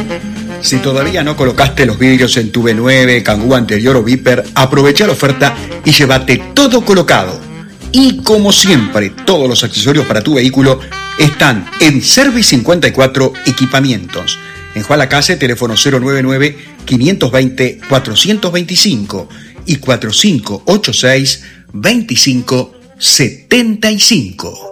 Si todavía no colocaste los vidrios en tu B9, Kangoo anterior o Viper, aprovecha la oferta y llévate todo colocado. Y como siempre, todos los accesorios para tu vehículo están en Service 54 Equipamientos. En Juan Lacase, teléfono 099-520-425 y 4586-2575.